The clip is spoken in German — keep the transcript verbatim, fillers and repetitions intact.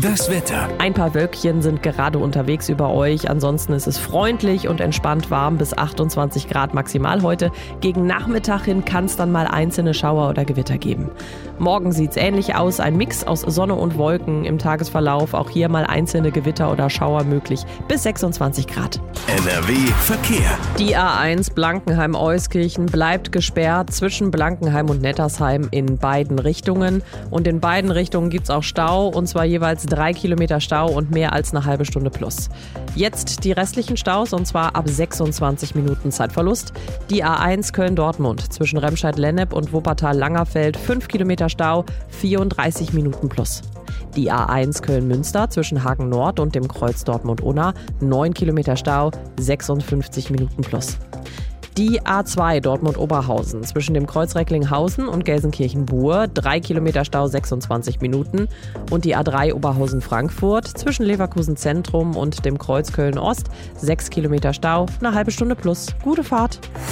Das Wetter. Ein paar Wölkchen sind gerade unterwegs über euch. Ansonsten ist es freundlich und entspannt warm bis achtundzwanzig Grad maximal heute. Gegen Nachmittag hin kann es dann mal einzelne Schauer oder Gewitter geben. Morgen sieht es ähnlich aus. Ein Mix aus Sonne und Wolken im Tagesverlauf. Auch hier mal einzelne Gewitter oder Schauer möglich bis sechsundzwanzig Grad. N R W Verkehr. Die A eins Blankenheim-Euskirchen bleibt gesperrt zwischen Blankenheim und Nettersheim in beiden Richtungen. Und in beiden Richtungen gibt es auch Stau, und zwar jeweils drei Kilometer Stau und mehr als eine halbe Stunde plus. Jetzt die restlichen Staus, und zwar ab sechsundzwanzig Minuten Zeitverlust. Die A eins Köln-Dortmund zwischen Remscheid-Lennep und Wuppertal-Langerfeld fünf Kilometer Stau, vierunddreißig Minuten plus. Die A eins Köln-Münster zwischen Hagen Nord und dem Kreuz Dortmund-Unna neun Kilometer Stau, sechsundfünfzig Minuten plus. Die A zwei Dortmund-Oberhausen zwischen dem Kreuz Recklinghausen und Gelsenkirchen-Buhr drei Kilometer Stau, sechsundzwanzig Minuten. Und die A drei Oberhausen-Frankfurt zwischen Leverkusen Zentrum und dem Kreuz Köln-Ost sechs Kilometer Stau, eine halbe Stunde plus. Gute Fahrt!